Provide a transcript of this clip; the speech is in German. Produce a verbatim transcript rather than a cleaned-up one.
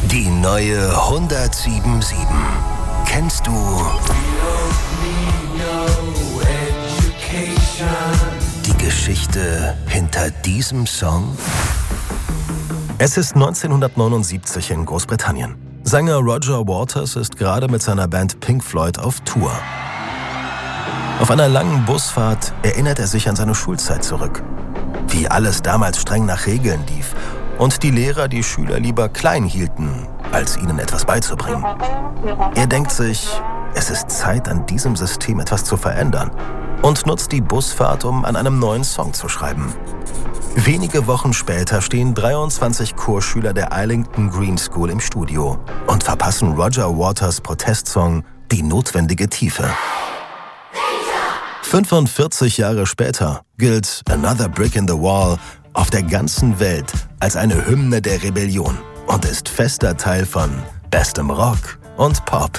Die neue hundertsieben Komma sieben. Kennst du die Geschichte hinter diesem Song? Es ist neunzehnhundertneunundsiebzig in Großbritannien. Sänger Roger Waters ist gerade mit seiner Band Pink Floyd auf Tour. Auf einer langen Busfahrt erinnert er sich an seine Schulzeit zurück. Wie alles damals streng nach Regeln lief und die Lehrer die Schüler lieber klein hielten, als ihnen etwas beizubringen. Er denkt sich, es ist Zeit, an diesem System etwas zu verändern und nutzt die Busfahrt, um an einem neuen Song zu schreiben. Wenige Wochen später stehen dreiundzwanzig Chorschüler der Islington Green School im Studio und verpassen Roger Waters Protestsong die notwendige Tiefe. fünfundvierzig Jahre später gilt Another Brick in the Wall auf der ganzen Welt als eine Hymne der Rebellion und ist fester Teil von bestem Rock und Pop.